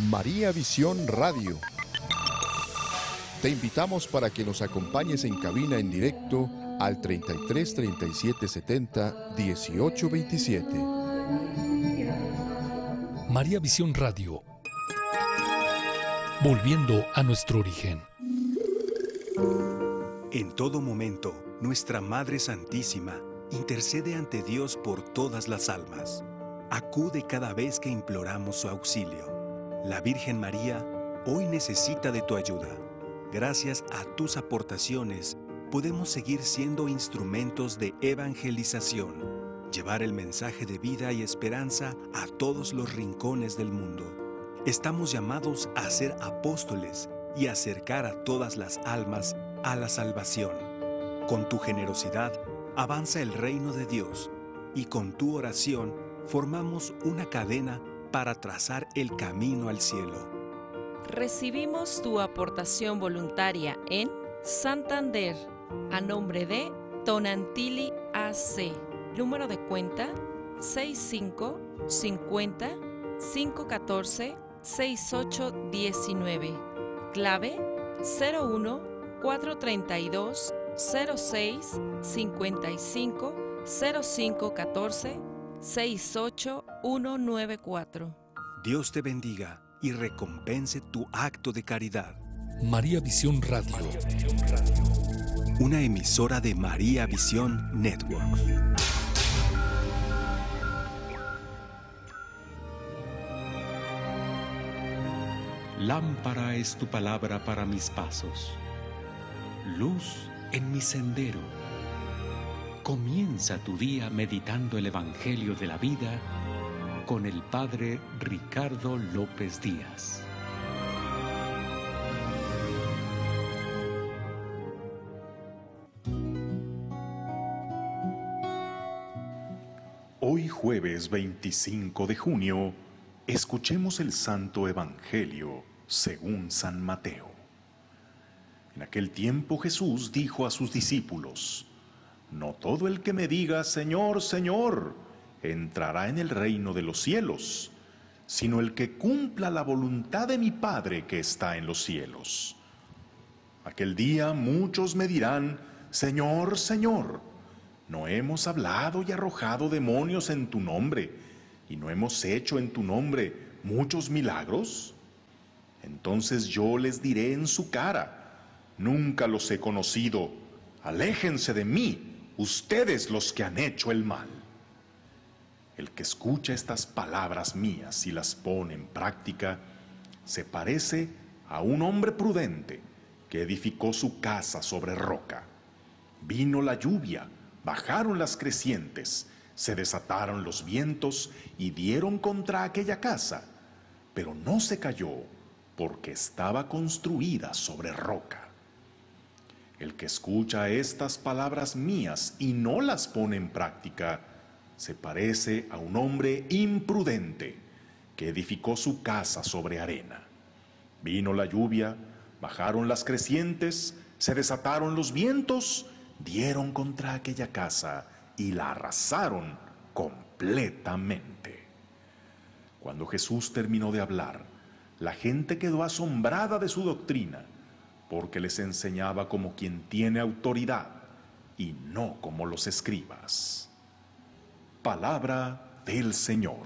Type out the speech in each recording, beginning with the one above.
María Visión Radio. Te invitamos para que nos acompañes en cabina en directo al 33 37 70 18 27. María Visión Radio. Volviendo a nuestro origen. En todo momento, nuestra Madre Santísima intercede ante Dios por todas las almas. Acude cada vez que imploramos su auxilio. La Virgen María hoy necesita de tu ayuda. Gracias a tus aportaciones, podemos seguir siendo instrumentos de evangelización, llevar el mensaje de vida y esperanza a todos los rincones del mundo. Estamos llamados a ser apóstoles y acercar a todas las almas a la salvación. Con tu generosidad, avanza el reino de Dios y con tu oración formamos una cadena para trazar el camino al cielo. Recibimos tu aportación voluntaria en Santander, a nombre de Tonantili AC. Número de cuenta 6550 514 6819. Clave 01 432 06 55 0514 68194. Dios te bendiga y recompense tu acto de caridad. María Visión Radio. Una emisora de María Visión Network. Lámpara es tu palabra para mis pasos, luz en mi sendero. Comienza tu día meditando el Evangelio de la vida con el Padre Ricardo López Díaz. Hoy jueves 25 de junio, escuchemos el Santo Evangelio según San Mateo. En aquel tiempo Jesús dijo a sus discípulos: No todo el que me diga Señor, Señor, entrará en el reino de los cielos, sino el que cumpla la voluntad de mi Padre que está en los cielos. Aquel día muchos me dirán: Señor, Señor, ¿no hemos hablado y arrojado demonios en tu nombre, y no hemos hecho en tu nombre muchos milagros? Entonces yo les diré en su cara: Nunca los he conocido, aléjense de mí, ustedes los que han hecho el mal. El que escucha estas palabras mías y las pone en práctica, se parece a un hombre prudente que edificó su casa sobre roca. Vino la lluvia, bajaron las crecientes, se desataron los vientos y dieron contra aquella casa, pero no se cayó porque estaba construida sobre roca. El que escucha estas palabras mías y no las pone en práctica, se parece a un hombre imprudente que edificó su casa sobre arena. Vino la lluvia, bajaron las crecientes, se desataron los vientos, dieron contra aquella casa y la arrasaron completamente. Cuando Jesús terminó de hablar, la gente quedó asombrada de su doctrina, porque les enseñaba como quien tiene autoridad y no como los escribas. Palabra del Señor.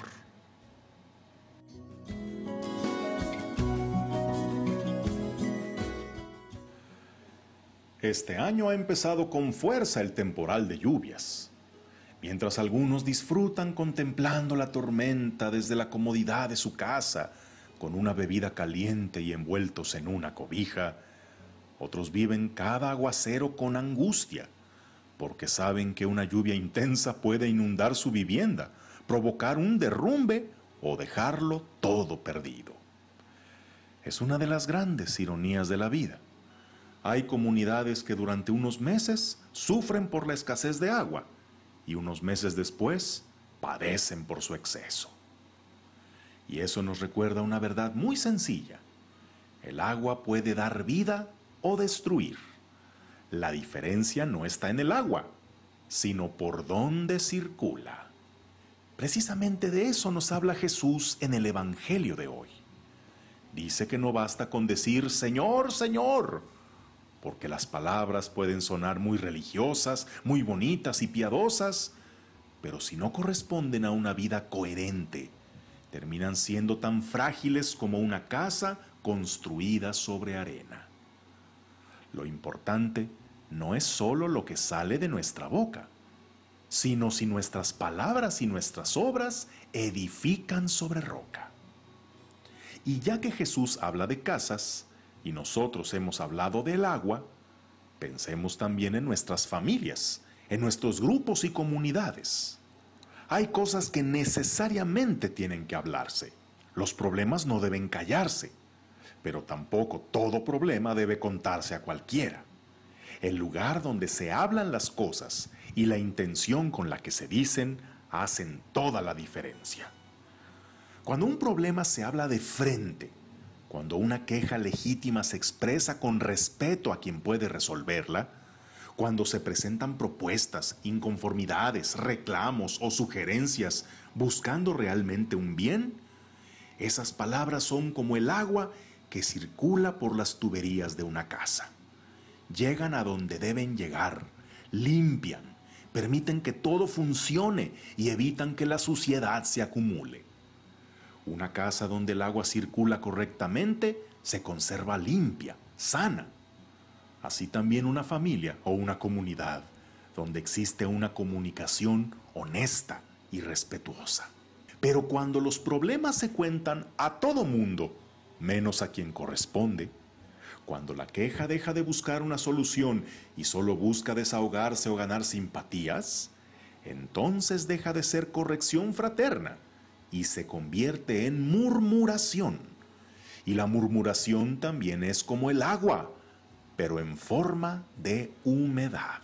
Este año ha empezado con fuerza el temporal de lluvias. Mientras algunos disfrutan contemplando la tormenta desde la comodidad de su casa, con una bebida caliente y envueltos en una cobija, otros viven cada aguacero con angustia, porque saben que una lluvia intensa puede inundar su vivienda, provocar un derrumbe o dejarlo todo perdido. Es una de las grandes ironías de la vida. Hay comunidades que durante unos meses sufren por la escasez de agua y unos meses después padecen por su exceso. Y eso nos recuerda una verdad muy sencilla. El agua puede dar vida o destruir. La diferencia no está en el agua, sino por dónde circula. Precisamente de eso nos habla Jesús en el Evangelio de hoy. Dice que no basta con decir Señor, Señor, porque las palabras pueden sonar muy religiosas, muy bonitas y piadosas, pero si no corresponden a una vida coherente, terminan siendo tan frágiles como una casa construida sobre arena. Lo importante no es solo lo que sale de nuestra boca, sino si nuestras palabras y nuestras obras edifican sobre roca. Y ya que Jesús habla de casas y nosotros hemos hablado del agua, pensemos también en nuestras familias, en nuestros grupos y comunidades. Hay cosas que necesariamente tienen que hablarse. Los problemas no deben callarse, pero tampoco todo problema debe contarse a cualquiera. El lugar donde se hablan las cosas y la intención con la que se dicen hacen toda la diferencia. Cuando un problema se habla de frente, cuando una queja legítima se expresa con respeto a quien puede resolverla, cuando se presentan propuestas, inconformidades, reclamos o sugerencias buscando realmente un bien, esas palabras son como el agua que circula por las tuberías de una casa. Llegan a donde deben llegar, limpian, permiten que todo funcione y evitan que la suciedad se acumule. Una casa donde el agua circula correctamente se conserva limpia, sana. Así también una familia o una comunidad donde existe una comunicación honesta y respetuosa. Pero cuando los problemas se cuentan a todo mundo, menos a quien corresponde, cuando la queja deja de buscar una solución y solo busca desahogarse o ganar simpatías, entonces deja de ser corrección fraterna y se convierte en murmuración. Y la murmuración también es como el agua, pero en forma de humedad.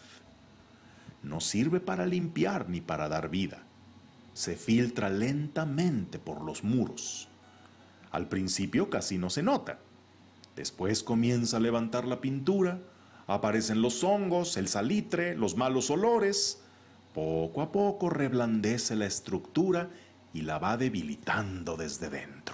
No sirve para limpiar ni para dar vida. Se filtra lentamente por los muros. Al principio casi no se nota. Después comienza a levantar la pintura, aparecen los hongos, el salitre, los malos olores. Poco a poco reblandece la estructura y la va debilitando desde dentro.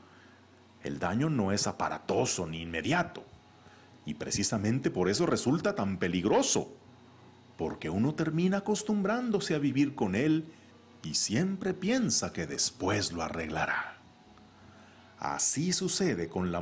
El daño no es aparatoso ni inmediato. Y precisamente por eso resulta tan peligroso, porque uno termina acostumbrándose a vivir con él y siempre piensa que después lo arreglará. Así sucede con la